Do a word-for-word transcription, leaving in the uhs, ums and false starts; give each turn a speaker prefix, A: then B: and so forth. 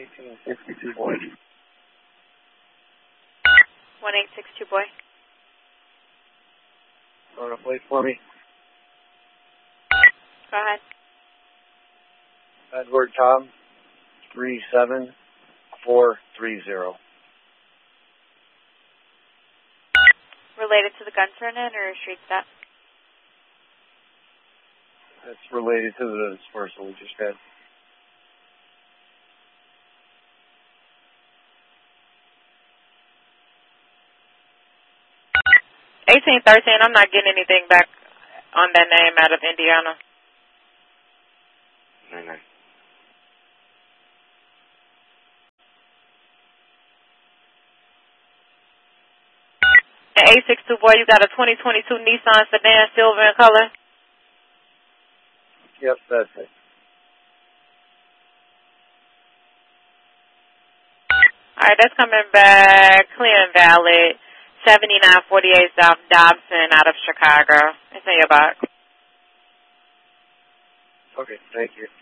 A: eighteen sixty-two boy.
B: one eight six two boy.
A: Run a plate for me.
B: Go ahead.
A: Edward Tom, three seven four three zero.
B: Related to the gun turn-in or street stop?
A: It's related to the dispersal we just had.
B: eighteen thirteen, I'm not getting anything back on that name out of Indiana.
A: Nine nine.
B: And eight six two boy, you got a twenty twenty-two Nissan sedan, silver in color?
A: Yep, that's it.
B: All right, that's coming back clear and valid. seventy-nine forty-eight South Dobson out of Chicago. It's in your box.
A: Okay, thank you.